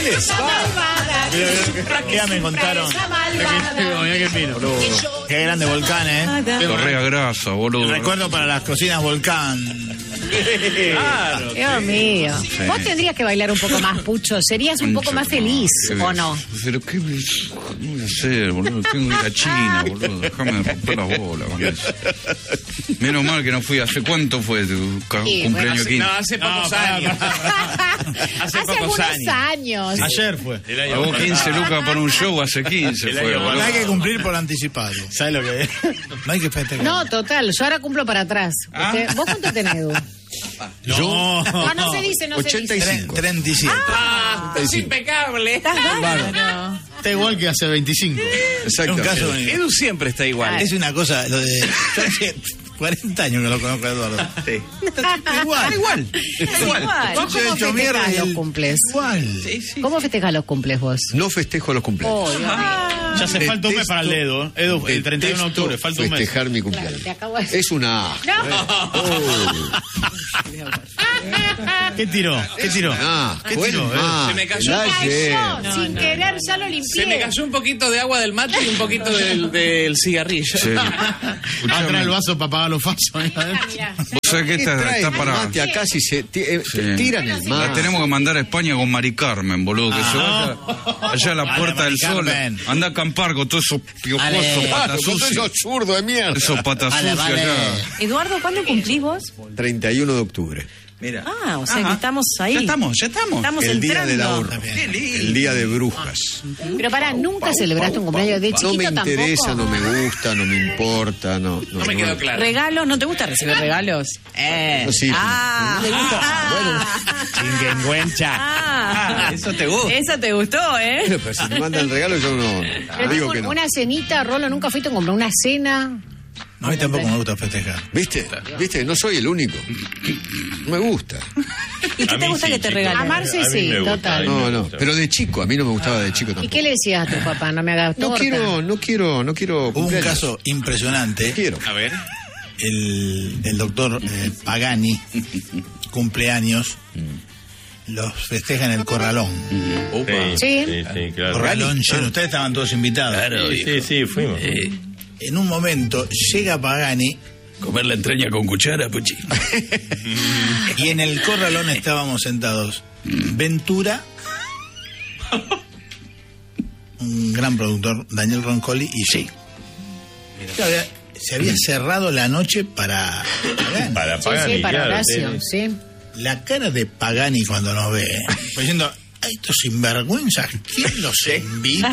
Vélez. Ya me contaron. Mirá qué fino. Qué grande Volcán, Correa grasa, boludo. Recuerdo para las cocinas Volcán. Claro. Dios mío. Sí. Vos tendrías que bailar un poco más, Pucho. Serías un poco más feliz, ¿o no? Pero ¿qué voy a hacer, boludo? Tengo que ir a China, boludo. Déjame de romper las bolas con eso. Menos mal que no fui. ¿Hace cuánto fue tu cumpleaños 15? No, hace pocos años. Hace pocos algunos años. años. Ayer fue. Pagó 15 lucas para un show, hace 15 fue, No boludo. hay que cumplir por anticipado. ¿Sabes lo que es? No hay que festejar. No, total. Yo ahora cumplo para atrás. ¿Vos cuánto tenés, Edu? Yo. No se dice, no se dice. 85. 37. Es impecable. Estás bárbaro. Está igual que hace 25. Exacto. Es un caso. Edu siempre está igual. Es una cosa, lo de. Yo hace 40 años que lo conozco a Eduardo. Sí. Igual. Igual. Igual. Yo ¿Cómo he hecho mierda festejás y los él- cumples? Igual. ¿Cómo festejás los cumples vos? No festejo los cumpleaños. Oh, Dios mío. Ya se falta un mes para el dedo. Edu, el 31 de octubre, falta un mes. Festejar mi cumpleaños. Claro, te acabo de decir. Es una... ¿Qué tiró? ¿Qué tiró? ¿Qué tiró? Se me cayó. Cayó, sin querer, ya lo limpié. Se me cayó un poquito de agua del mate y un poquito del cigarrillo. Sí. Atrás el vaso para pagar los falsos. Mirá. Vos sabés que está para... mate acá si se tiran el La mate. tenemos que mandar a España con Mari Carmen, boludo, que se vaya allá a la Puerta del Mari Sol. Carmen. Anda a acampar con todos esos piojosos, patas Con todos sucios. esos zurdos de mierda. Esos patas Vale, sucios vale. allá. Eduardo, ¿cuándo cumplís vos? 31 de octubre. Mira. Ah, o sea que estamos ahí. Ya estamos. Estamos El día entrando. del ahorro. El día de brujas. Pero pará, ¿nunca celebraste un cumpleaños de chiquito No me tampoco? interesa, no me gusta, no me importa, no. No me quedó claro. ¿Regalos? ¿No te gusta recibir regalos? Sí. Eso te gusta. Eso te gustó, ¿eh? Pero si me mandan regalo yo no Pero digo tipo, que no. una cenita, Rolo, ¿nunca fuiste a comprar una cena? A mí tampoco me gusta festejar. ¿Viste? No soy el único. No me gusta. ¿Y qué te gusta que te regalen? Amarse sí, total. No. Pero de chico, a mí no me gustaba de chico ¿Y tampoco. qué le decías a tu papá? No me hagas No torta. quiero Hubo un cumpleaños. caso impresionante. Quiero. A ver. El doctor Pagani, cumpleaños, los festeja en el Corralón. Sí. Claro. Corralón lleno. Ustedes estaban todos invitados. Sí, fuimos. En un momento llega Pagani Comer la entraña con cuchara, puchi. y en el Corralón estábamos sentados Ventura, un gran productor, Daniel Roncoli, y yo. Se había cerrado la noche para Pagani. Para Sí, Pagani, sí, para claro, Horacio, sí. La cara de Pagani cuando nos ve, diciendo, "Ay, estos sinvergüenzas, ¿quién los invitó?"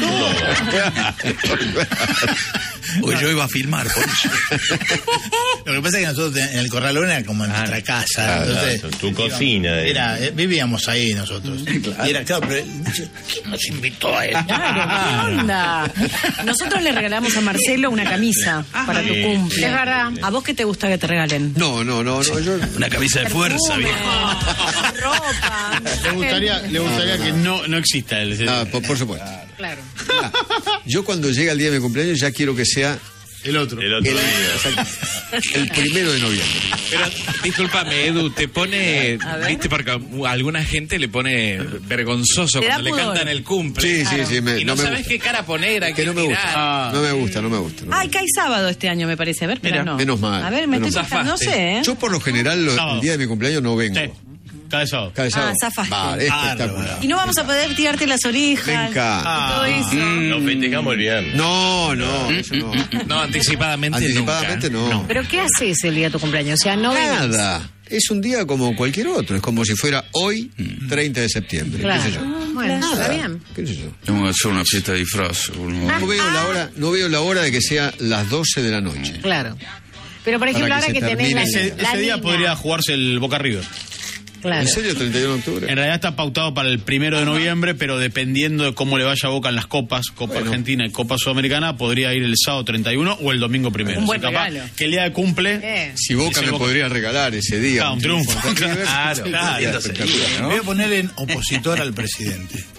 Pues yo iba a filmar, por eso. Lo que pasa es que nosotros en el Corralón era como en nuestra casa, entonces tu cocina. vivíamos ahí nosotros. Y era claro, pero ¿quién nos invitó a él? Claro, ¿qué onda? Nosotros le regalamos a Marcelo una camisa para tu cumple. Es verdad. ¿A vos qué te gusta que te regalen? No, yo Una camisa de fuerza, viejo. Ropa. Le gustaría que no exista el... por supuesto. Claro. Yo cuando llega el día de mi cumpleaños ya quiero que sea El otro. El otro día. el 1 de noviembre. Pero, discúlpame, Edu, te pone, A ver. viste, porque a alguna gente le pone vergonzoso Te da cuando le pudor. cantan el cumple. Sí. Y no me sabes gusta. qué cara poner, a Que qué no me tirar. gusta. No me gusta. Ay, cae sábado este año, me parece. A ver, pero Mira, no. menos mal, A ver, me menos estoy mal. fijando, no sé, ¿eh? Yo por lo general Sábado. el día de mi cumpleaños no vengo. Sí. Cada sábado. Cada sábado. zafaste. Vale, espectacular. Y no vamos a poder tirarte las orejas. Me encanta. Todo eso. Nos festejamos el viernes. No, eso no. No, anticipadamente Anticipadamente nunca. no. ¿Pero qué haces el día de tu cumpleaños? O sea, no venís. Nada. Es un día como cualquier otro. Es como si fuera hoy, 30 de septiembre. Claro. ¿Qué sé yo? Bueno, está Nada. bien. ¿Qué sé yo? Tengo que hacer una fiesta de disfraz. No veo la hora de que sea las 12 de la noche. Claro. Pero, por ejemplo, Para ahora que que se tenés la, termine. la Ese día niña. podría jugarse el Boca River. Claro. ¿En serio, 31 de octubre? En realidad está pautado para el 1 de noviembre, pero dependiendo de cómo le vaya a Boca en las copas, Copa Argentina y Copa Sudamericana, podría ir el sábado 31 o el domingo 1. Un buen O sea, capaz regalo. que el día de cumple... Si Boca Ese me Boca. podría regalar ese día. Ah, un triunfo. contra River. Claro. Espectacular. Me voy a poner en opositor al presidente.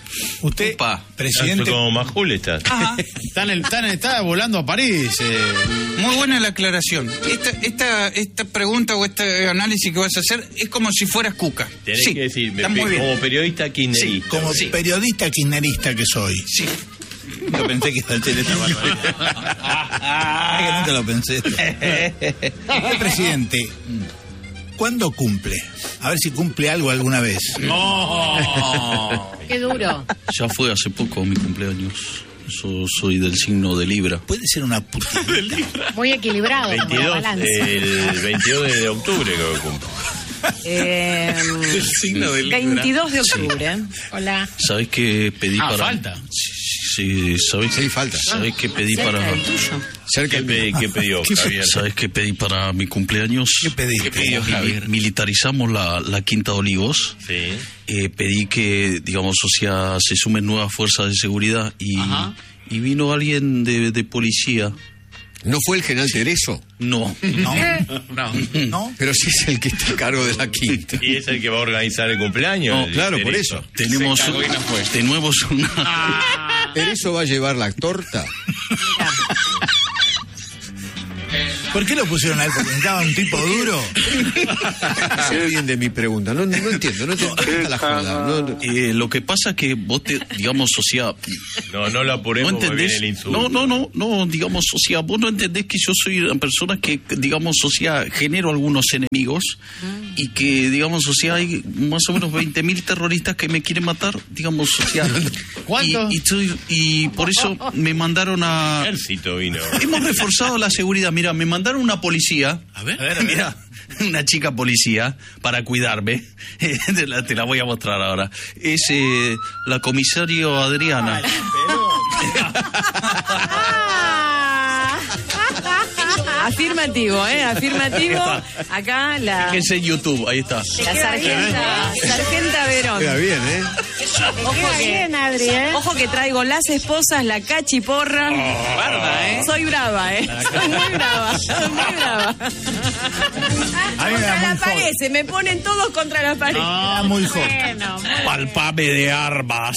Usted, Upa. presidente, Como Majul estás. Ajá. Está volando a París. Muy buena la aclaración. Esta pregunta o este análisis que vas a hacer es como si fueras Cuca. Tenés Sí, que decir, está muy bien. como periodista kirchnerista. como periodista kirchnerista que soy. Sí. Yo pensé que iba a decir esta barbaridad. Es que nunca lo pensé. Usted, presidente, ¿cuándo cumple? A ver si cumple algo alguna vez. Qué duro. Ya fue hace poco mi cumpleaños. Yo soy del signo de Libra. Puede ser una putita. Muy equilibrado. como la 22, balanza. el 22 de octubre creo que cumple. Del signo de Libra. 22 de octubre. Hola. ¿Sabés qué pedí para...? falta. Sí, ¿sabés? Sí, falta. ¿Sabés qué pedí Cerca para...? del tuyo. Cerca ¿Qué pidió Javier? ¿Sabés qué pedí para mi cumpleaños? ¿Qué pediste? Militarizamos la Quinta de Olivos. Sí. Pedí que, digamos, o sea, se sumen nuevas fuerzas de seguridad y vino alguien de policía. ¿No fue el general Tereso? No. ¿No? Pero sí es el que está a cargo de la quinta. ¿Y es el que va a organizar el cumpleaños? No, el claro, por Tereso. eso. Tenemos una... ¿Tereso va a llevar la torta? ¿Por qué lo pusieron a él? ¿Porque estaba un tipo duro? Se ve bien de mi pregunta. No entiendo. ¿Dónde está la joda? Lo que pasa es que vos te, digamos, o sea... No lo apuremos ¿No porque viene entendés? el insulto. No, digamos, o sea, vos no entendés que yo soy una persona que, digamos, o sea, genero algunos enemigos y que, digamos, o sea, hay más o menos 20.000 terroristas que me quieren matar, digamos, o sea... ¿Cuánto? Y por eso me mandaron a... Ejército vino. Hemos reforzado la seguridad. Mira, me mandaron una policía. A ver. Mira, una chica policía para cuidarme. Te la voy a mostrar ahora. Es la comisario Adriana. Afirmativo, afirmativo. Acá la Es en YouTube, ahí está. sargenta Verón. Queda bien, ¿eh? Ojo Queda bien, Adri, ¿eh? Ojo que traigo las esposas, la cachiporra. Soy brava, Soy muy brava. A mí me da Contra la muy pared, joven. se me ponen todos contra la pared. Está muy joven. Bueno, muy bien. Palpame de armas.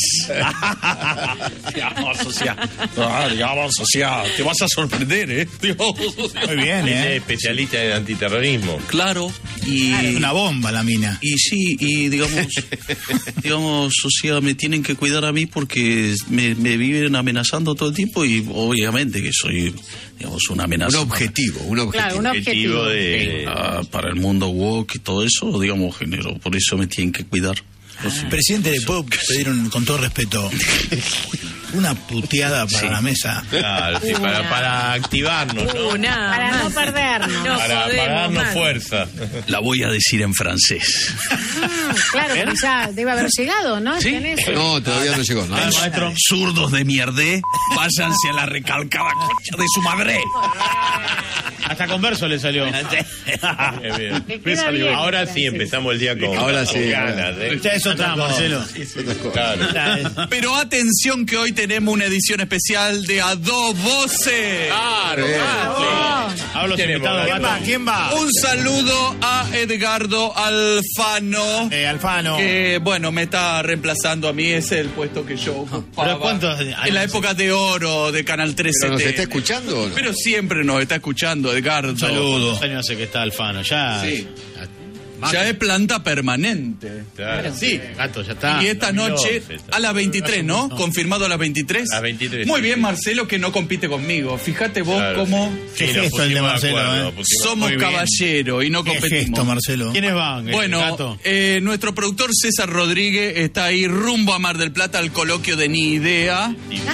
digamos, o sea, te vas a sorprender, ¿eh? Muy bien, Es ¿eh? especialista en antiterrorismo. Claro, y... Es una bomba la mina. Y sí, y digamos, o sea, me tienen que cuidar a mí porque me viven amenazando todo el tiempo y obviamente que soy, digamos, una amenaza. Un objetivo. Claro, un objetivo. Para el mundo woke y todo eso, digamos, género. Por eso me tienen que cuidar. Presidente, ¿le puedo pedir con todo respeto una puteada para la mesa? Claro, sí, para activarnos, ¿no? Para no perdernos. No Para podemos darnos más. fuerza. La voy a decir en francés. Claro, porque ya debe haber llegado, ¿no? ¿Sí? ¿Tenés? No, todavía no llegó. ¿no? Maestro. Zurdos de mierde, váyanse a la recalcada concha de su madre. Hasta con verso le salió. Bien. Le queda bien, Ahora sí, Francis. empezamos el día con Ahora con sí, ganas, ¿eh? Ya es otra, Marcelo. Claro. Pero atención que hoy tenemos una edición especial de A Dos Voces. Hablo sin invitado. ¿Quién va? ¿Quién va? Un saludo a Edgardo Alfano. Alfano. Que, bueno, me está reemplazando a mí, ese es el puesto que yo ocupaba. ¿Pero cuántos años? En la época de oro de Canal 13. ¿Pero nos está escuchando o no? Pero siempre nos está escuchando, Edgardo. Saludo. ¿Cuántos años hace que está Alfano? Ya. Sí. Ya es planta permanente. Claro. Sí. Gato, ya está. Y esta noche, a las 23, ¿no? ¿Confirmado a las 23? A las 23, Muy sí. bien, Marcelo, que no compite conmigo. Fíjate vos Claro. cómo Qué Sí, nos gesto el de pusimos Marcelo, acuerdo, ¿eh? pusimos- somos Muy bien. caballeros y no Qué competimos. gesto, Marcelo. ¿Quiénes van? Bueno, Gato. nuestro productor César Rodríguez está ahí rumbo a Mar del Plata al coloquio de Ni Idea.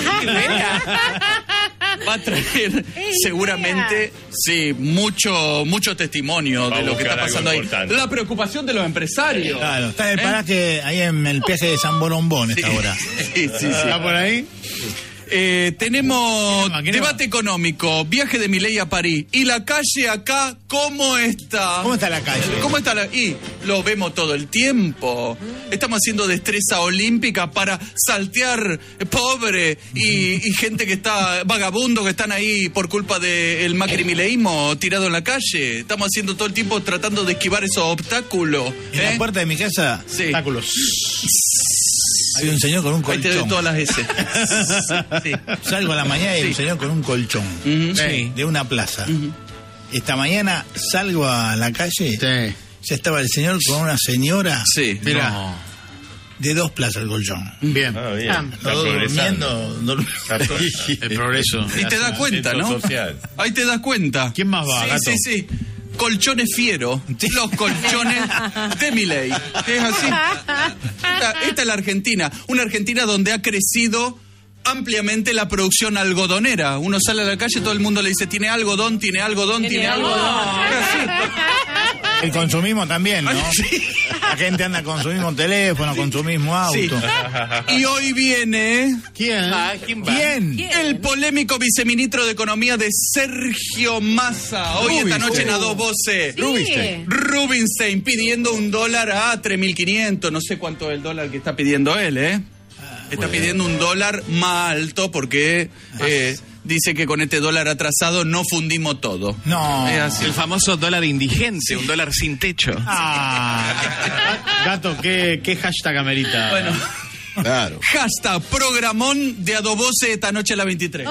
Va a traer seguramente, sí, mucho testimonio Va a de lo que está buscar algo pasando ahí. importante. La preocupación de los empresarios. Claro, está en el paraje ahí en el peaje de San Borombón esta hora. Sí, sí, sí. ¿Está por ahí? Tenemos ¿Quién debate económico, viaje de Milei a París. ¿Y la calle acá cómo está? ¿Cómo está la calle? ¿Cómo está la...? Y lo vemos todo el tiempo. Estamos haciendo destreza olímpica para saltear pobre y gente que está vagabundo, que están ahí por culpa del macrimileísmo tirado en la calle. Estamos haciendo todo el tiempo tratando de esquivar esos obstáculos. En la puerta de mi casa, Sí. Obstáculos. Hay un señor con un Ahí te doy colchón. todas las S. Sí. Salgo a la mañana y hay un señor con un colchón. Sí. De una plaza. Esta mañana salgo a la calle. Ya estaba el señor con una señora. Sí. Mira. De 2 plazas el colchón. Bien. Ah, bien. Ah. Está Los dos progresando. durmiendo. El progreso. Y te das cuenta, ¿no? Centro social. Ahí te das cuenta. ¿Quién más va, Gato? Sí. Colchones Fiero. Los colchones de Milei. Es así. Esta es la Argentina. Una Argentina donde ha crecido ampliamente la producción algodonera. Uno sale a la calle y todo el mundo le dice, tiene algodón, tiene algodón, tiene algodón. Es así. El consumismo también, ¿no? Sí. La gente anda con su mismo teléfono, con su mismo auto. Sí. Y hoy viene ¿Quién? ¿Quién? el polémico viceministro de Economía de Sergio Massa. Hoy esta noche en A Dos Voces. Rubinstein pidiendo $1 a 3.500. No sé cuánto es el dólar que está pidiendo él, ¿eh? Está pidiendo $1 más alto porque dice que con este dólar atrasado no fundimos todo. No. Es así. El famoso dólar indigente, un dólar sin techo. Gato, ¿qué hashtag amerita? Bueno. Claro. Hashtag programón de A Dos Voces esta noche a las 23.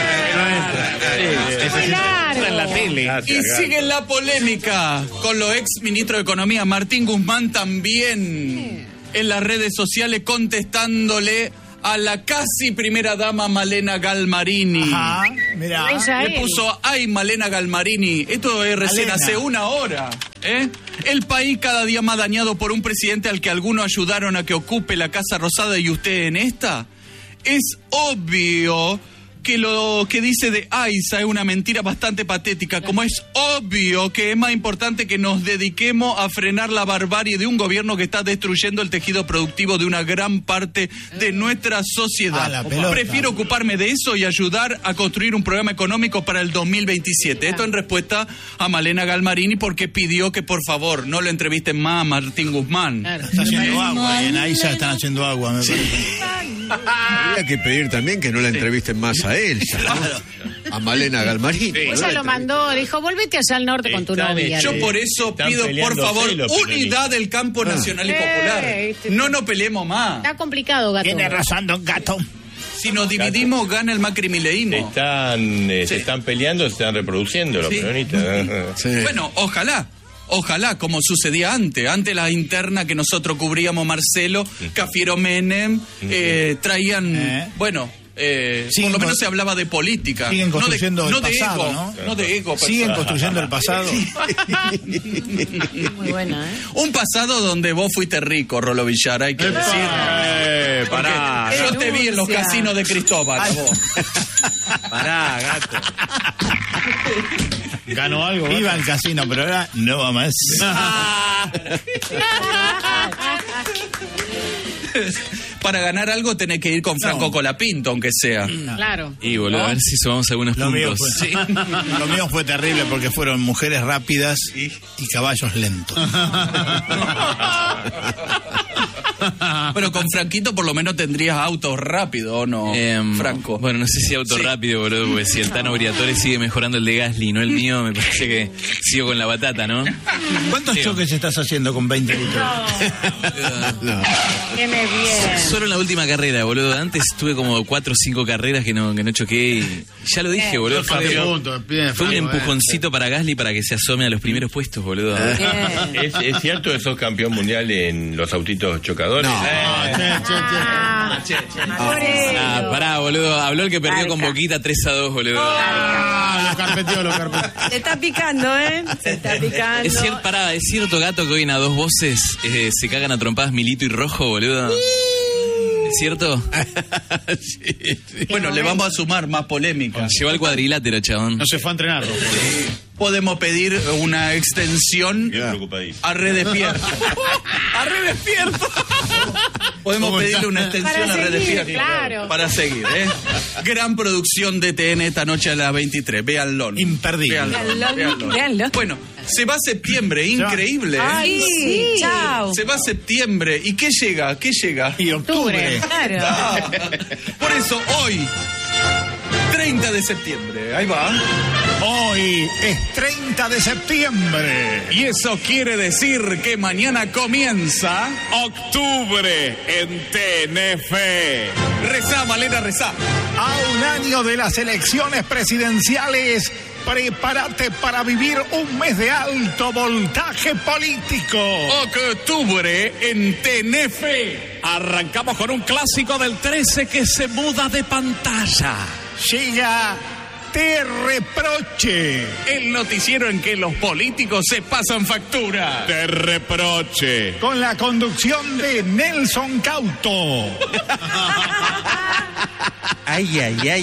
Muy largo. En la tele. Y sigue la polémica con los ex ministros de Economía. Martín Guzmán también en las redes sociales contestándole a la casi primera dama Malena Galmarini. Ajá, mirá. Ella Le es. puso, ay, Malena Galmarini, esto es recién Malena. hace una hora. El país cada día más dañado por un presidente al que algunos ayudaron a que ocupe la Casa Rosada y usted en esta. Es obvio que lo que dice de Aiza es una mentira bastante patética, como es obvio que es más importante que nos dediquemos a frenar la barbarie de un gobierno que está destruyendo el tejido productivo de una gran parte de nuestra sociedad. Ah, la pelota. Prefiero ocuparme de eso y ayudar a construir un programa económico para el 2027. Esto en respuesta a Malena Galmarini porque pidió que por favor no lo entrevisten más a Martín Guzmán. Claro. Está haciendo agua y en Aiza están haciendo agua, me parece. Habría que pedir también que no la entrevisten más a Elsa, ¿no? A Malena Galmarini. Ella lo mandó, dijo, volvete allá al norte con tu Están novia. Yo por eso Están pido, por peleándose favor, los unidad del campo nacional y popular. No nos peleemos más. Está complicado, Gato. Tiene razón, don Gato. Si nos dividimos, gana el macrimileísmo. Se están peleando, se están reproduciendo los Sí. peronistas. Sí. Bueno, ojalá, como sucedía antes la interna que nosotros cubríamos Marcelo, Cafiero Menem, traían, bueno, por lo menos se hablaba de política. Siguen construyendo no el de pasado, ego, ¿no? no de ego. Siguen personal. construyendo el pasado. Muy buena, ¿eh? Un pasado donde vos fuiste rico, Rolo Villar, hay que decirlo. Pará, Yo te vi en los Denuncia. casinos de Cristóbal, a vos. pará, Gato. ¿Ganó algo? Iba al casino, pero ahora no va más. Para ganar algo tenés que ir con Franco Colapinto, aunque sea. Claro. Y boludo, a ver si sumamos algunos Lo mío, puntos. fue, lo mío fue terrible porque fueron mujeres rápidas y caballos lentos. Pero con Franquito por lo menos tendrías autos rápidos, ¿o no, Franco? Bueno, no sé si auto Sí. rápido, boludo, porque si el Tano Briatore sigue mejorando el de Gasly, no el mío, me parece que sigo con la batata, ¿no? ¿Cuántos choques estás haciendo con 20 litros? Tiene bien. Solo en la última carrera, boludo. Antes tuve como 4 o 5 carreras que no choqué y ya lo dije, boludo. Fue un empujoncito para Gasly para que se asome a los primeros puestos, boludo. ¿Es cierto que sos campeón mundial en los autitos chocadores? Pará, boludo. Habló el que perdió con Boquita 3-2, boludo. Lo carpeteó. Se está picando, ¿eh? Se está picando. Es cierto, Gato, que hoy en A Dos Voces se cagan a trompadas Milito y Rojo, boludo. ¿Es cierto? Bueno, le vamos a sumar más polémica. Llevó al cuadrilátero, chabón. No se fue a entrenar. Podemos pedir una extensión Bien preocupadísimo. a Red Despierta. ¡A Red Despierta! Podemos pedirle una extensión Para a Red seguir, Despierta. claro. Para seguir, ¿eh? Gran producción de TN esta noche a las 23. Véanlo. Imperdible. Véanlo. Bueno, se va septiembre, increíble. ¿eh? Ay, sí. Chao. Se va septiembre. ¿Y qué llega? ¿Qué llega? Y octubre. Claro. Ah, por eso hoy, 30 de septiembre. Ahí va. Hoy es 30 de septiembre. Y eso quiere decir que mañana comienza octubre en Tenerife. Rezá, Malena, rezá. A un año de las elecciones presidenciales, prepárate para vivir un mes de alto voltaje político. Octubre en Tenerife. Arrancamos con un clásico del 13 que se muda de pantalla. Llega Te Reproche, el noticiero en que los políticos se pasan factura. Te Reproche. Con la conducción de Nelson Cauto. Ay,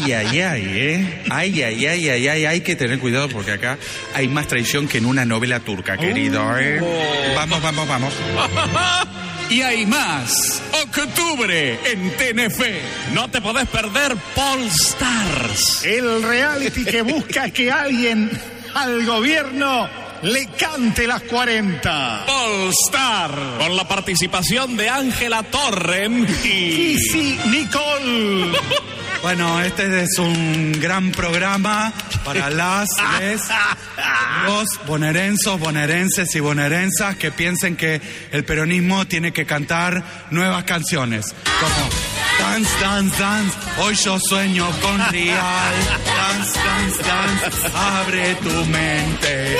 hay que tener cuidado porque acá hay más traición que en una novela turca, querido, Vamos. Y hay más. Octubre en Tenerife. No te podés perder Polstars. El reality que busca que alguien al gobierno le cante las 40. Polstar. Con la participación de Ángela Torren y Kissy Nicole. Bueno, este es un gran programa para los bonaerenses y bonaerenses que piensen que el peronismo tiene que cantar nuevas canciones. Como Dance, hoy yo sueño con Real. Dance, abre tu mente.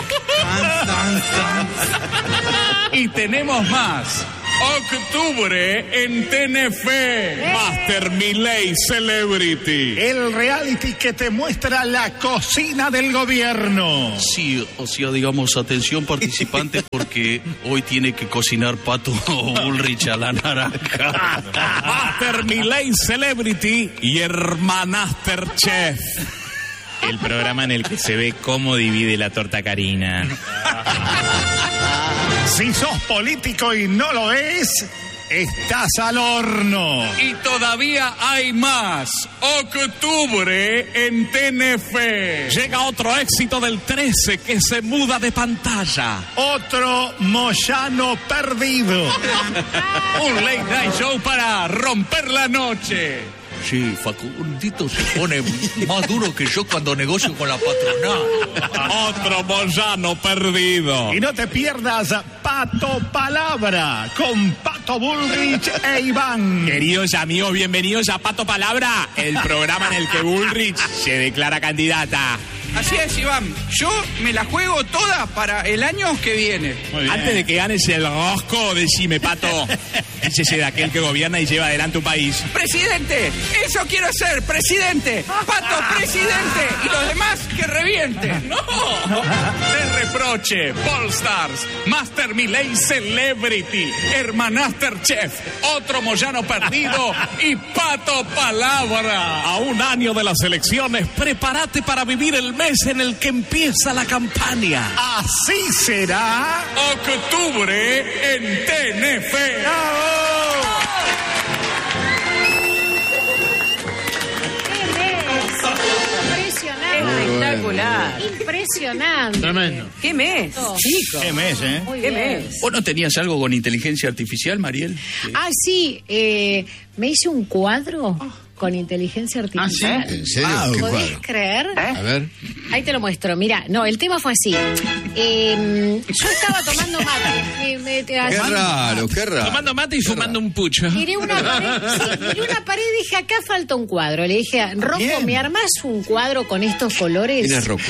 Dance. Y tenemos más. Octubre en Tenerife. Master Milei Celebrity. El reality que te muestra la cocina del gobierno. Sí, o sea, digamos, atención participante porque hoy tiene que cocinar Pato Bullrich a la naranja. Master Milei Celebrity y Hermanaster Chef. El programa en el que se ve cómo divide la torta Karina. Si sos político y no lo es, estás al horno. Y todavía hay más. Octubre en Tenerife. Llega otro éxito del 13 que se muda de pantalla. Otro Moyano perdido. Un late night show para romper la noche. Sí, Facundito se pone más duro que yo cuando negocio con la patronal. Otro Moyano perdido. Y no te pierdas Pato Palabra con Pato Bullrich e Iván. Queridos amigos, bienvenidos a Pato Palabra, el programa en el que Bullrich se declara candidata. Así es, Iván. Yo me la juego toda para el año que viene. Antes de que ganes el rosco, decime, Pato. Dícese de aquel que gobierna y lleva adelante un país. ¡Presidente! ¡Eso quiero ser! ¡Presidente! ¡Pato, presidente! Y los demás que revienten. ¡No! Te Reproche, Polstars, Master Milei Celebrity, Hermanaster Chef, otro Moyano perdido y Pato Palabra. A un año de las elecciones, prepárate para vivir el mes en el que empieza la campaña. Así será. Octubre en Tenerife. Espectacular. Impresionante. Tremendo. ¿Qué mes, chicos? ¿Qué mes, Muy ¿Qué bien. mes? ¿Vos no tenías algo con inteligencia artificial, Mariel? Ah, sí. Me hice un cuadro con inteligencia artificial. ¿En serio? ¿Qué ¿Podés cuadro? creer? A ver. Ahí te lo muestro. Mira, no, el tema fue así. Yo estaba tomando mate. Qué raro. Tomando mate y fumando un pucho. Miré una pared y dije, acá falta un cuadro. Le dije, Rocco, Bien. ¿me armás un cuadro con estos colores? ¿Quién es Rocco?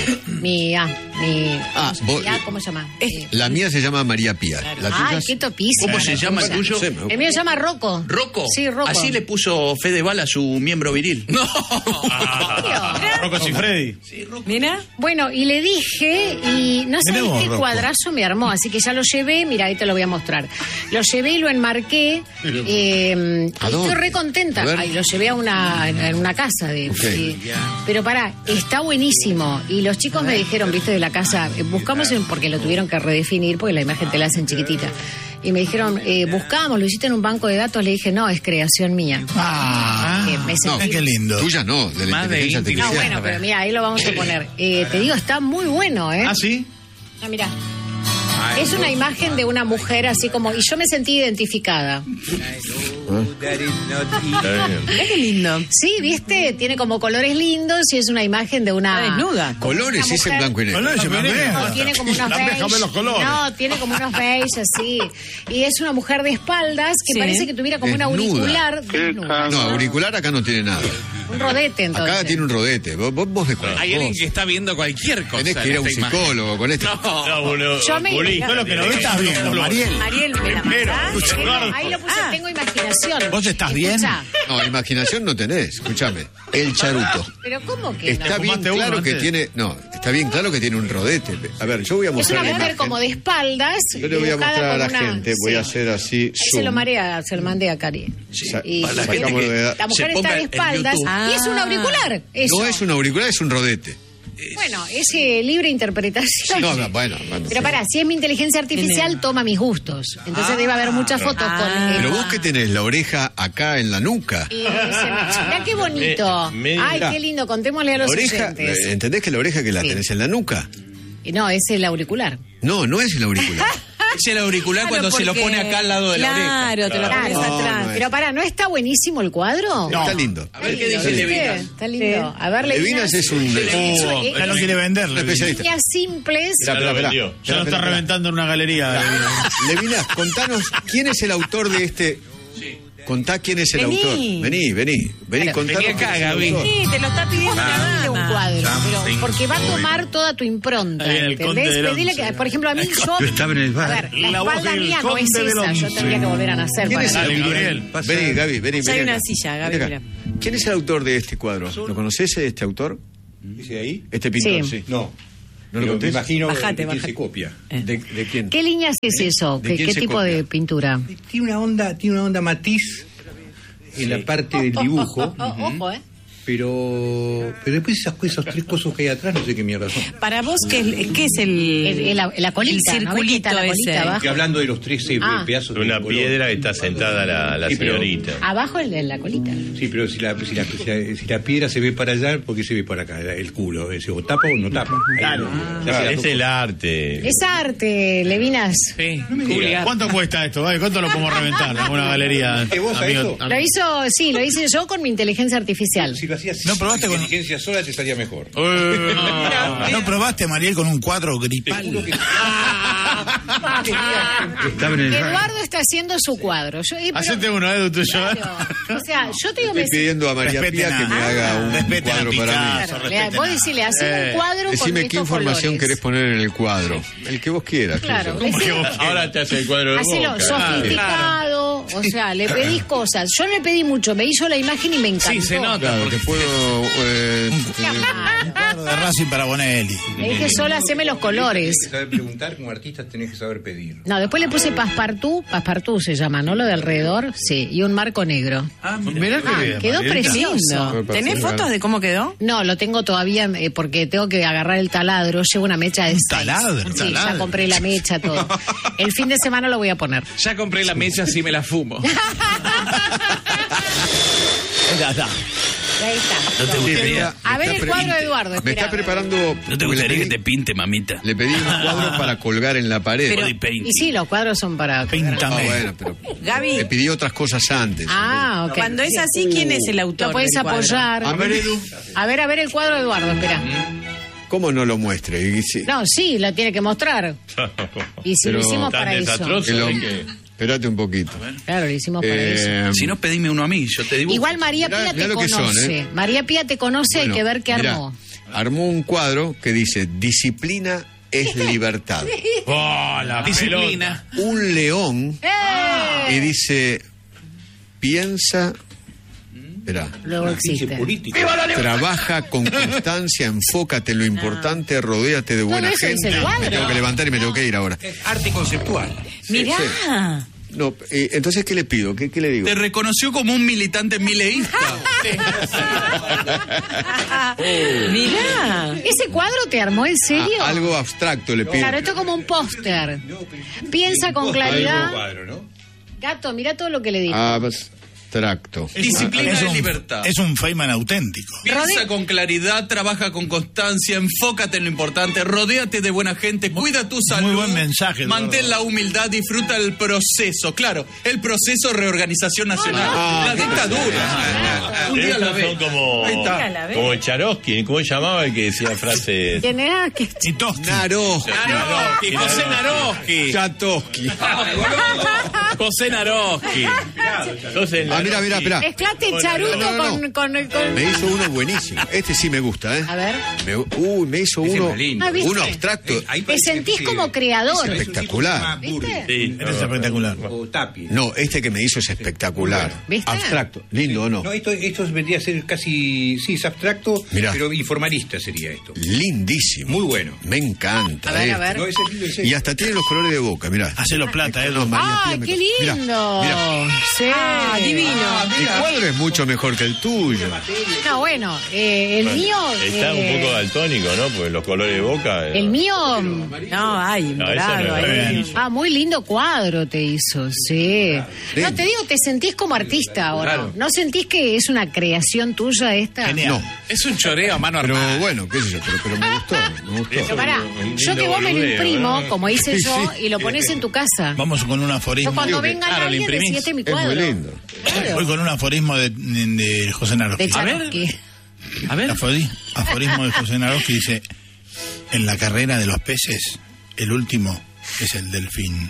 ¿Cómo se llama? La mía se llama María Pía. ¿La tuya? Ay, qué topísima. ¿Cómo se llama el tuyo? El mío se llama Rocco. ¿Rocco? Sí, Rocco. Así le puso Fedeval a su miembro viril. ¿En Rocco Siffredi. Mira. Bueno, y le dije, y no sabés Tenemos, qué Rocco. cuadrazo me armó, así que ya lo llevé, mira, ahí te lo voy a mostrar. Lo llevé y lo enmarqué, ¿A dónde? estoy re contenta. A ver. Ay, lo llevé a en una casa. Pero pará, está buenísimo. Y los chicos me dijeron, viste, de la casa, buscamos, porque lo tuvieron que redefinir, porque la imagen te la hacen chiquitita. Y me dijeron, buscamos, lo hiciste en un banco de datos. Le dije, no, es creación mía. Me No, sentí- qué lindo. Tuya no, de la Más de inteligencia íntimo. No, artificial. bueno, pero mira, ahí lo vamos a poner. Te digo, está muy bueno, ¿eh? ¿Ah, sí? Ah, mira. Es una imagen de una mujer así como... Y yo me sentí identificada. Mirá qué lindo. Sí, ¿viste? Tiene como colores lindos y es una imagen de una... Desnuda. Colores, es en blanco y negro. No, tiene como unos beige. No, tiene como unos beige así. Y es una mujer de espaldas que parece que tuviera como un auricular desnuda. No, auricular acá no tiene nada. Un rodete, entonces. Acá tiene un rodete. Vos ves cuál. Hay alguien que está viendo cualquier cosa. Tenés que ir a un psicólogo con esto. Yo me... lo que no ves estás viendo, Mariel. Mariel, me la mandás. Ahí lo puse, tengo imaginación. ¿Vos estás bien? No, imaginación no tenés. Escúchame. El charuto. Pero ¿cómo que Está no? bien claro que tiene... No, está bien claro que tiene un rodete. A ver, yo voy a Es mostrar una la mujer imagen. como de espaldas. Yo le voy a dibujada mostrar a la con una- gente. Voy a sí. hacer así. Ahí se lo zoom. marea, se lo mandé a Cari. Y para la gente que la mujer se ponga está de en espaldas YouTube. y es un auricular. Eso. No es un auricular, es un rodete. Bueno, es libre interpretación. No, bueno. Pero pará, si es mi inteligencia artificial, toma mis gustos. Entonces debe haber muchas fotos con... Pero vos que tenés la oreja acá en la nuca. Y mirá qué bonito. Ay, qué lindo, contémosle a los Oreja, oyentes. ¿entendés que la oreja que la Sí. tenés en la nuca? Y no, es el auricular. No, no es el auricular. Es el auricular cuando se lo porque- pone acá al lado de la oreja. Claro, te lo pones No, atrás. no es. Pero pará, ¿no está buenísimo el cuadro? Está lindo. A ver qué Lindo, dice ¿viste? Levinas. Está lindo. A ver, Levinas es un... Ya no quiere venderlo. Un especialista. Líneas simples. Esperá, lo vendió. Ya lo está reventando en una galería. Levinas, contanos, ¿quién es el autor de este? Contá quién es el Vení. autor. Vení, contanos. vení acá, quién es el Gaby. autor. Sí, te lo está pidiendo Pedile la un dama. cuadro, pero porque va a tomar toda tu impronta, Ahí en el Conde ¿entendés? del Pedile Once. que, por ejemplo, a mí yo... Estaba en el bar. A ver, la La voz espalda del mía no es Conde del esa, yo Once. tendría que volver a nacer ¿Quién para es eso. el Gabriel. Vení, Gaby, vení. Ya hay vení una acá. silla, Gaby, Vení acá. mira. ¿Quién es el autor de este cuadro? ¿Lo conoces, este autor? ¿Dice ahí? Este pintor, Sí. sí. No. ¿No lo Pero me contés? imagino Bajate, que quién bajate. se copia. ¿De quién? ¿Qué líneas es eso? ¿De ¿Qué, quién qué se tipo copia? de pintura? Tiene una onda matiz en la parte del dibujo, Ojo, pero después esos tres cosas que hay atrás, no sé qué mierda son. Para vos, ¿qué es La colita, el ¿no? ¿Ves que está circulito la colita ese? abajo? Estoy hablando de los tres pedazos de Una color. piedra está sentada la Sí, pero- señorita. Abajo el de la colita. Sí, pero si la piedra se ve para allá, ¿por qué se ve para acá? El culo. O tapa o no tapa. Claro. Es el arte. Es arte, Levinas. Sí, ¿Cuánto cuesta esto? Gaby? ¿Cuánto lo podemos reventar en una galería? ¿Vos a eso? Lo hice yo con mi inteligencia artificial. Si lo hacías ¿No probaste con- inteligencia sola, te estaría mejor. ¿No probaste, Mariel, con un cuadro gripal? Estaba en el bar. Eduardo está haciendo su cuadro. Pero- Hacete uno, Edu, tuyo. Claro. O sea, yo te digo... Estoy pidiendo a María Respeten Pía que a- me haga un respeten a cuadro para mí. Picasso. Claro, vos decirle, haceme un cuadro con Decime qué estos información colores. querés poner en el cuadro. El que vos quieras. Claro, qué sé yo. decime- Ahora te hace el cuadro de Hacelo boca. sofisticado, o sea, le pedís cosas. Yo no le pedí mucho, me hizo la imagen y me encantó. Sí, se nota. Claro, te puedo... Un cuadro de Racing para Bonelli. Le dije solo, haceme los colores. Tenés que saber preguntar, como artista tenés que saber pedir. No, después le puse passepartout se llama, ¿no? Lo de alrededor, sí, y un marco negro. Mirá qué bien, Quedó Marielita. precioso. Lindo. ¿Tenés fotos de cómo quedó? No, lo tengo todavía porque tengo que agarrar el taladro. Llevo una mecha de seis. taladro? Sí, ya compré la mecha, todo. El fin de semana lo voy a poner. Ya compré la mecha, así me la fumo. Ahí está. ¿No te gustaría? A ver el cuadro de Eduardo. Me espera. está preparando... ¿No te gustaría que te pinte, mamita? Le pedí un cuadro para colgar en la pared. Body painting. Y sí, los cuadros son para... Ah, Píntame. bueno, pero Gaby, le pedí otras cosas antes. Ah, ok. cuando es así, ¿quién es el autor? Lo puedes del cuadro? apoyar. A ver, Edu. A ver el cuadro de Eduardo, espera. ¿Cómo no lo muestre? Y sí, No, sí, lo tiene que mostrar. Y si lo Pero hicimos Tan para eso. desastroso. que lo- es que- Espérate un poquito. Claro, lo hicimos para eso. Si no, pedime uno a mí, yo te dibujo. Igual María Mirá- Pía mirá te lo que son, conoce. María Pía te conoce, hay Bueno, que ver qué mirá, armó. Armó un cuadro que dice, disciplina es libertad. Oh, la Disciplina. Un león y dice, piensa... Espera. Luego existe. Trabaja con constancia, enfócate en lo importante, rodéate de buena eso dice gente. el cuadro. Me tengo que levantar y me tengo que ir ahora. Arte conceptual. Mirá. No, entonces, ¿qué le pido? ¿Qué le digo? Te reconoció como un militante mileísta. Mirá. ¿Ese cuadro te armó en serio? Algo abstracto le pido. Claro, esto es como un póster. Piensa con claridad. Cuadro, ¿no? Gato, mira todo lo que le digo. Ah, pues, abstracto. Disciplina y libertad. Es un Feynman auténtico. Piensa con claridad, trabaja con constancia, enfócate en lo importante, rodéate de buena gente, cuida tu salud. Muy buen mensaje. Mantén la humildad, disfruta el proceso. Claro, el proceso de reorganización nacional. La dictadura. Un día a la vez. Son como el Charovsky. ¿Cómo se llamaba el que decía frases? ¿Quién era? Naroski, José Naroski. Chatosky. José Naroski. Mira, espera. Mezclate charuto con... Me hizo uno buenísimo. Este sí me gusta, ¿eh? A ver. Me hizo uno abstracto. Te sentís como creador. Espectacular. ¿Viste? Sí, Es espectacular. O Tapia. No, este que me hizo es espectacular. ¿Viste? Abstracto. Lindo, ¿o no? No, esto vendría a ser casi, sí, es abstracto, Mirá. pero informalista sería esto. Lindísimo. Muy bueno. Me encanta. A ver. No, ese es Y hasta tiene los colores de boca, mirá. Hacelo plata, No, María ¡Ay, Pía, qué mirá. lindo! Mirá. Sí. Divino. Mi cuadro es mucho mejor que el tuyo. No, bueno, el mío... Está un poco daltónico, ¿no? Porque los colores de boca. El mío... No, hay No, dorado ese no es ahí. bien. muy lindo cuadro te hizo, sí. No, te digo, te sentís como artista ahora. Claro. ¿No sentís que es una creación tuya esta? No, Es un choreo a mano pero armada. bueno, qué sé yo, pero me gustó. Pero pará, Un yo lindo que vos me lo boludeo, imprimo, ¿no? como hice yo, y lo pones en tu casa. Vamos con un Yo aforismo. cuando venga claro, lo alguien, imprimís. decís, este es mi Es cuadro. muy lindo. Voy con un aforismo de José Naroski. De Charovsky. A ver. Aforismo de José Naroski dice: en la carrera de los peces, el último es el delfín.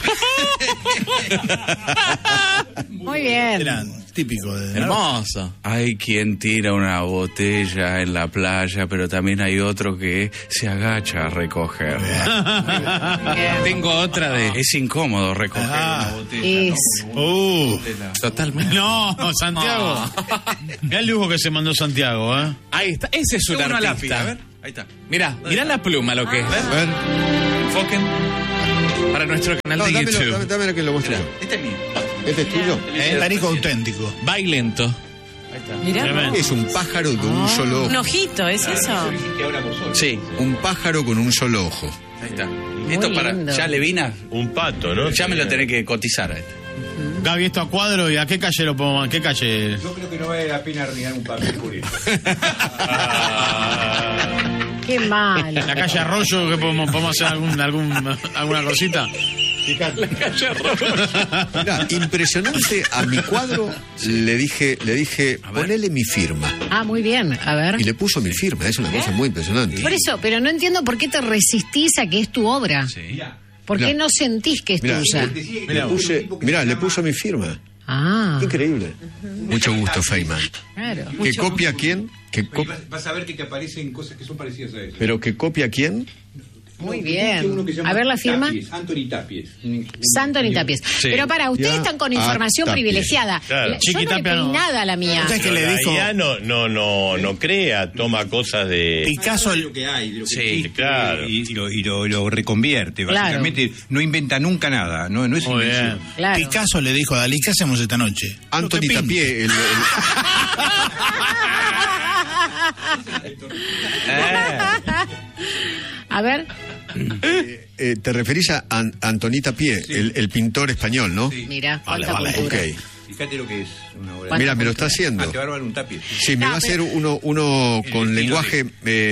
Muy bien. Era típico de Naroski. Hermoso. Hay quien tira una botella en la playa, pero también hay otro que se agacha a recogerla. Tengo otra de... Es incómodo recoger una botella. Es... Totalmente. No, Santiago. Mirá el dibujo que se mandó Santiago, ¿eh? Ahí está. Ese es un Una artista. lápiz, a ver. Ahí está. Mirá la pluma lo que es. A ver, Enfoquen. Para nuestro canal no, de dámelo, YouTube. dámelo que lo muestro yo. Este es mío. ¿Este es tuyo? Tarico auténtico. Va y lento. Mirá. Es un pájaro de un solo Un ojo. ojito, ¿es eso? Sí, un pájaro con un solo ojo. Ahí está. Esto para... lindo. Ya Levina, Un pato, ¿no? ya me lo tenés que cotizar a este. Gaby, esto a cuadro, ¿y a qué calle lo podemos? ¿A qué calle? Yo creo que no vale la pena arruinar un papel por eso. Qué mal. ¿La calle Arroyo? ¿Que podemos hacer alguna cosita? Mirá, impresionante a mi cuadro. Le dije, ponele mi firma. Muy bien. A ver. Y le puso mi firma. Es una cosa muy impresionante. Por eso, pero no entiendo por qué te resistís a que es tu obra. ¿Por qué Mirá. no sentís que es Mirá, tuya? le puso mi firma. Ah, Increíble. Mucho gusto, Feynman. claro. ¿Que copia a quién? Vas a ver que te aparecen cosas que son parecidas a eso. ¿Pero que copia a quién? Muy bien. A ver la firma. Anthony Tapies. Anthony Tapies. Pero para, ustedes Ya. están con información Tapies. privilegiada. Claro. Yo no Chiqui le Tapia pedí no. nada a la mía. ¿Sabes qué le dijo? Ya no crea, toma cosas de... Picasso, Lo que hay, de lo que Sí, existe, claro. y lo reconvierte. Claro. Básicamente no inventa nunca nada. No es Muy bien. invención. Claro. Picasso le dijo a Dalí: ¿qué hacemos esta noche? Anthony Lo que Tapié. A ver. Te referís a Anthony Tapié, el pintor español, ¿no? Mira, Vale, cuánta vale. cultura. Ok. Fíjate lo que es una obra. Mira, me lo está haciendo. Te va a dar un Tapies. Sí, me va a hacer uno con lenguaje,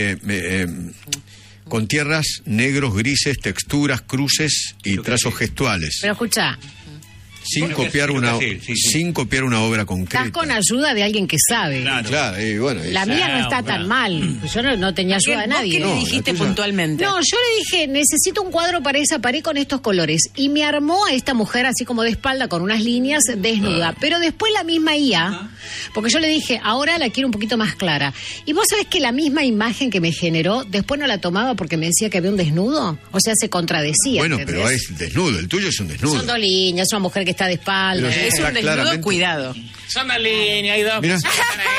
con tierras, negros, grises, texturas, cruces y trazos gestuales. Pero escucha, Sin copiar una obra estás concreta. con ayuda de alguien que sabe. Claro, y bueno. La mía no está tan mal. Yo no tenía ayuda de ¿Vos nadie. qué le dijiste la tuya. puntualmente? No, yo le dije, necesito un cuadro para esa pared con estos colores. Y me armó a esta mujer así como de espalda con unas líneas desnuda. Pero después la misma IA, porque yo le dije, ahora la quiero un poquito más clara. Y vos sabés que la misma imagen que me generó, después no la tomaba porque me decía que había un desnudo. O sea, se contradecía. Bueno, ¿entendés? pero es desnudo, el tuyo es un desnudo. Son dos líneas, una mujer que está de espalda. Pero Es un desnudo, claramente. cuidado. Son las líneas, hay dos. Mirá.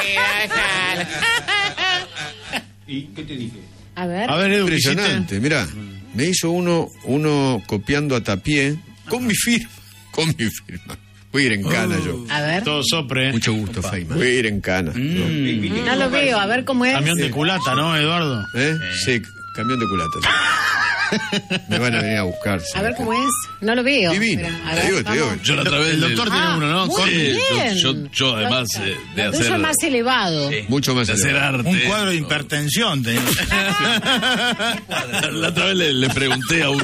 ¿Y qué te dije? A ver. A ver, Edu, ¿qué hiciste? Impresionante, mirá. Me hizo uno copiando a Tapié con mi firma. Voy a ir en cana yo. A ver. Todo sopre. Mucho gusto, Feynman. Voy a ir en cana. No lo veo, a ver cómo es. Camión de culata, ¿no, Eduardo? ¿Eh? Sí, camión de culata. Me van a venir a buscar. A ver cómo es. No lo veo. Divino. Pero, a ver, Te digo. Yo la otra vez... El doctor tiene uno, ¿no? muy bien. Yo además de Lo tuyo hacer... es más elevado. Mucho más de hacer elevado. arte. Un cuadro de hipertensión. La otra vez le pregunté a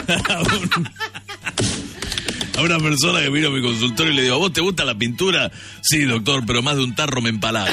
una persona que vino a mi consultorio y le digo, ¿a vos te gusta la pintura? Sí, doctor, pero más de un tarro me empalaba.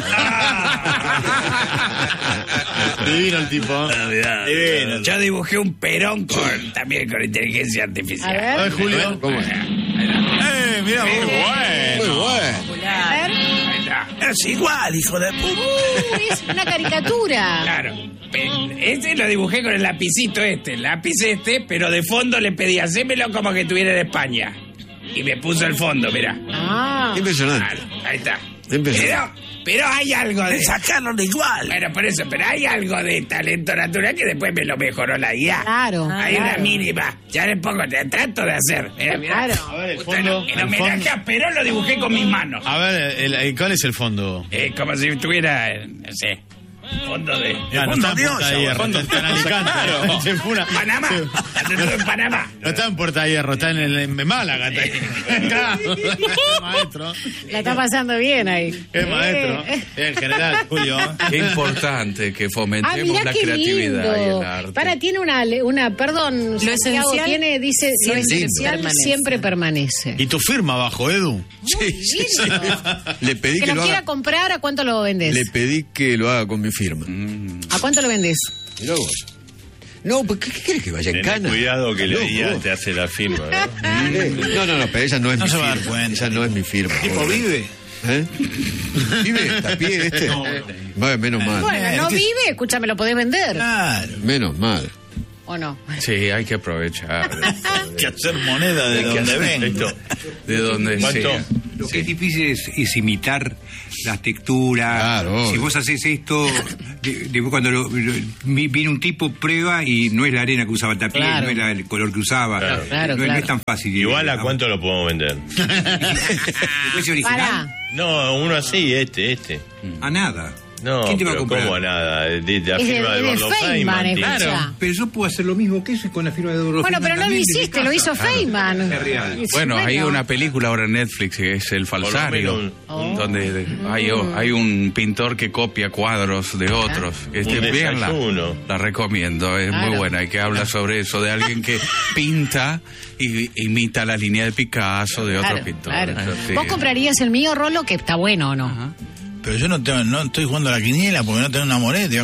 Divino el tipo. Divino. Yo dibujé un Perón también con inteligencia artificial. A ver. Julio. ¿Cómo es? Mira, muy bueno. Muy bueno. A ver. Es igual, hijo de puta. Es una caricatura. Claro. Este lo dibujé con el lapicito pero de fondo le pedí, hacémelo como que estuviera en España. Y me puso el fondo, mirá. Ah. Impresionante. Claro, ahí está. Impresionante. Pero hay algo de... Sacarlo de igual. Bueno, por eso, pero hay algo de talento natural que después me lo mejoró la IA. Claro. Hay claro. una mínima. Ya le pongo, te trato de hacer. Mirá, mirá. Claro. A ver, el Justo fondo. en homenaje a Perón lo dibujé con mis manos. A ver, ¿cuál es el fondo? Como si tuviera, no sé, fondo de... Ya, no está en Puerta de Hierro, está en Alicante. Se fue una- Panamá. En Panamá. No está en Puerta de Hierro, está en Málaga. Está. Es maestro. La está pasando bien ahí. Es maestro. En general, Julio. Qué importante que fomentemos mirá la qué creatividad y lindo. el arte. Para, tiene una Lo perdón, Santiago, esencial tiene, dice, lo siempre esencial permanece. siempre permanece. ¿Y tu firma abajo, Edu? Sí. Lindo. Le pedí Que que lo lo quiera haga. comprar, ¿a cuánto lo vendés? Le pedí que lo haga con mi firma. ¿A cuánto lo vendés? Mirá vos. No, pues, ¿qué querés que vaya en Tenés cana? cuidado que la Loco, IA vos. te hace la firma, ¿no? No, pero ella no es No mi se va a dar firma. cuenta. Ella no es mi firma. ¿Tipo vive? ¿Eh? ¿Vive? ¿Tapié este? Bueno, menos mal. Bueno, no vive, escúchame, lo podés vender. Claro. Menos mal. ¿O no? Sí, hay que aprovechar. Hay que hacer moneda de donde venga. De donde ¿Cuánto? sea. Lo que es difícil es imitar las texturas. Claro. Si vos haces esto, cuando viene un tipo, prueba y no es la arena que usaba Tapié, Claro. no es el color que usaba. Claro, no claro. es tan fácil. Igual a cuánto lo podemos vender. ¿Es original? Pará. No, uno así, este. A nada. No, ¿Quién te va a pero comprar? ¿cómo nada? De la Es firma de de Eduardo Feynman, Feynman. escucha. Claro. Pero yo puedo hacer lo mismo que eso con la firma de Eduardo Bueno, Feynman pero no lo también desde hiciste, casa. lo hizo Feynman. Es real. Bueno, hay una película ahora en Netflix que es El Falsario, donde hay un pintor que copia cuadros de otros. Un Véanla, desayuno. la recomiendo, es Claro. muy buena y que habla sobre eso, de alguien que pinta y imita la línea de Picasso de otro Claro, pintor. claro. Sí. ¿Vos comprarías el mío, Rolo, que está bueno o no? Pero yo no estoy jugando a la quiniela porque no tengo una moneda.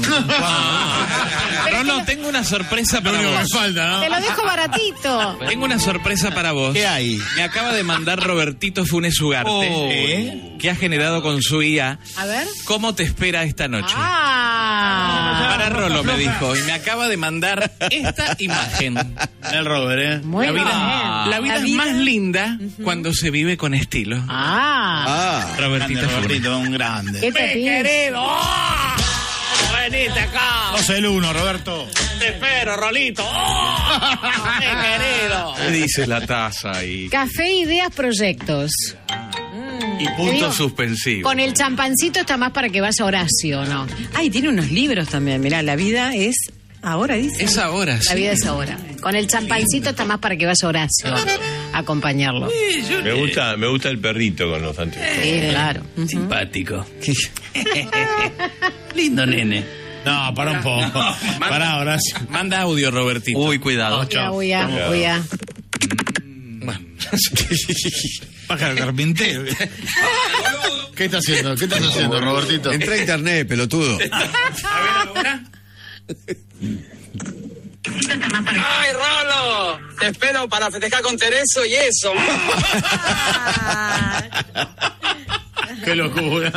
No, tengo una sorpresa para vos. Te lo dejo baratito. Tengo una sorpresa para vos. ¿Qué hay? Me acaba de mandar Robertito Funes Ugarte, que ha generado con su IA A ver. ¿Cómo te espera esta noche? Ah. Para Rolo me dijo, y me acaba de mandar esta imagen. El Robert, ¿eh? Muy La bien. vida es más linda cuando se vive con estilo. Ah. Robertito Funes. Robertito, un grande. ¿Qué te pides? Querido, ¡oh! Venite acá. 2-1, Roberto. Te espero, Rolito. ¡Oh! ¡Qué querido! ¿Qué dice la taza y Café, ideas, proyectos. puntos digo, suspensivos? Con el champancito está más para que vaya Horacio, ¿no? Ay, tiene unos libros también. Mirá, la vida es ahora, dice. Es ahora, La vida es ahora. Con el champancito está más para que vaya Horacio a acompañarlo. Me gusta el perrito con los anteojos. Sí, claro. Simpático. Lindo nene. No, para un poco. Para, Horacio. Manda audio, Robertito. Uy, cuidado. Uy, uy. Pájaro carpintero. ¿Qué está haciendo? ¿Qué estás haciendo, Robertito? Entra a internet, pelotudo. ¡Ay, Rolo! Te espero para festejar con Tereso y eso. ¡Qué locura!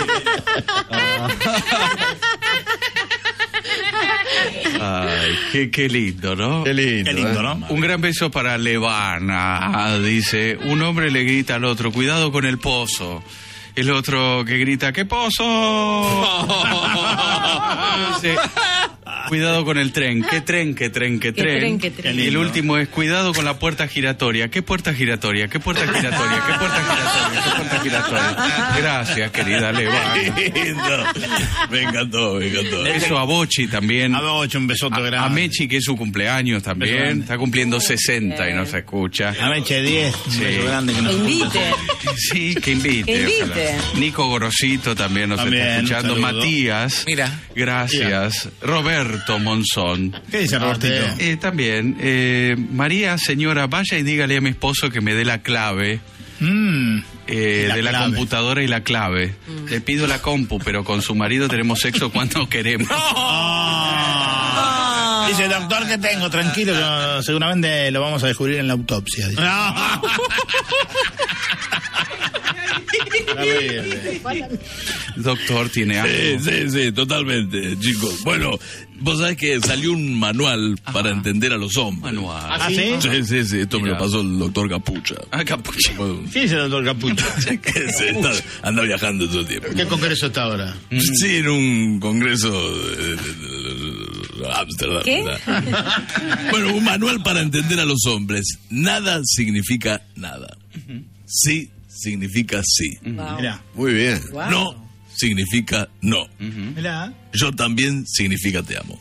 Ay, qué lindo, ¿no? Qué lindo, Qué lindo, ¿no? Un gran beso para Levana. Dice, un hombre le grita al otro, cuidado con el pozo. El otro que grita, ¿qué pozo? Dice, cuidado con el tren. ¿Qué tren, qué tren, qué tren? ¿Qué tren? Y el último es cuidado con la puerta giratoria. ¿Qué puerta giratoria? ¿Qué puerta giratoria? ¿Qué puerta giratoria? ¿Qué puerta giratoria? Gracias, querida Leva. Me encantó. Eso a Bochi también. A Bochi, un besote grande. A Mechi, que es su cumpleaños también. Está cumpliendo 60 y no se escucha. A Mechi 10. Un beso grande que nos Invite. Sí, que invite. Que invite. Ojalá. Nico Gorosito también nos está escuchando. Matías. Mira. Gracias. Roberto Monzón. ¿Qué dice Robertito? También. María, señora, vaya y dígale a mi esposo que me dé la clave. De la computadora y la clave. Le pido la compu, pero con su marido tenemos sexo cuando queremos. Dice, doctor, ¿qué tengo? Tranquilo, que seguramente lo vamos a descubrir en la autopsia. Dice. Doctor, tiene algo. Sí, totalmente, chicos. Bueno, vos sabés que salió un manual para entender a los hombres. Manual. ¿Ah, sí? Sí, esto me lo pasó el doctor Capucha. Capucha. ¿Quién es el doctor Capucha? Anda viajando todo el tiempo. ¿Qué congreso está ahora? Sí, en un congreso de Ámsterdam. ¿Qué? Bueno, un manual para entender a los hombres. Nada significa nada. Sí significa sí. Wow. Mirá. Muy bien. Wow. No significa no. Mirá. Yo también significa te amo.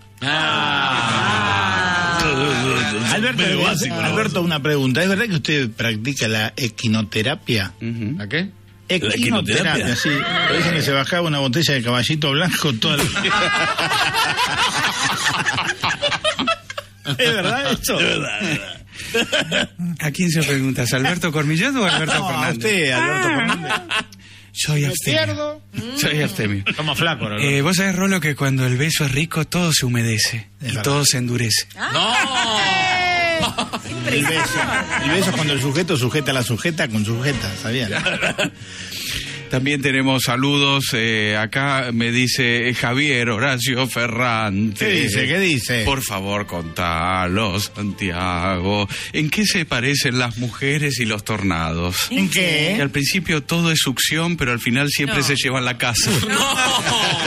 Alberto, Básico, ¿no? Alberto, una pregunta. ¿Es verdad que usted practica la equinoterapia? ¿A qué? Equinoterapia, sí. Dicen que se bajaba una botella de caballito blanco toda la... ¿Es verdad eso? Es verdad. ¿A quién se preguntas? ¿Alberto Cormillot o Alberto No, a Fernández? usted, Alberto Fernández. Soy abstemio. Soy abstemio. Estamos flacos, ¿no? Vos sabés, Rolo, que cuando el beso es rico, todo se humedece y verdad. todo se endurece. El beso es cuando el sujeto sujeta a la sujeta con sujeta, ¿sabían? También tenemos saludos. Acá me dice Javier Horacio Ferrante. ¿Qué dice? Por favor, contalo, Santiago. ¿En qué se parecen las mujeres y los tornados? ¿En qué? Que al principio todo es succión, pero al final siempre se llevan la casa.